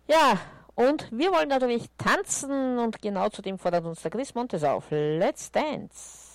Ja, und wir wollen natürlich tanzen und genau zu dem fordert uns der Chris Montes auf. Let's dance!